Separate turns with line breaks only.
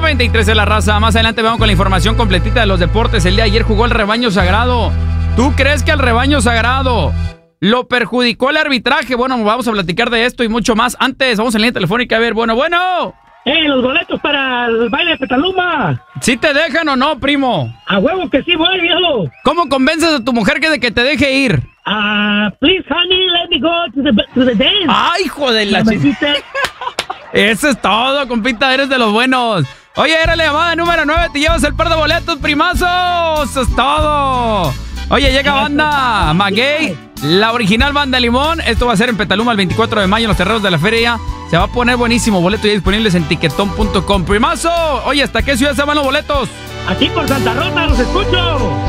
93 de la raza. Más adelante vamos con la información completita de los deportes. El día de ayer jugó el rebaño sagrado. ¿Tú crees que al rebaño sagrado lo perjudicó el arbitraje? Bueno, vamos a platicar de esto y mucho más. Antes, vamos en línea telefónica a ver. Bueno.
Los boletos para el baile de Petaluma.
¿Sí te dejan o no, primo?
A huevo que sí voy, viejo.
¿Cómo convences a tu mujer de que te deje ir?
Please, honey, let me go to the dance.
¡Ay, hijo de la chica! Eso es todo, compita, eres de los buenos. Oye, era la llamada número 9, te llevas el par de boletos, primazo. Eso es todo. Oye, llega banda Maguey, la original banda Limón. Esto va a ser en Petaluma el 24 de mayo en los terrenos de la feria. Se va a poner buenísimo. Boletos ya disponibles en tiquetón.com. Primazo, oye, ¿hasta qué ciudad se van los boletos?
Aquí por Santa Rosa, los escucho.